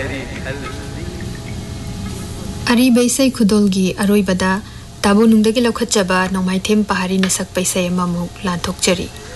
अरीब इसै खुदोलगी अरोइबदा ताबो नुंगदगी लौखतजबा नोमाइथेम पहारी न सकपै इसै अममुक लांथोकचरी।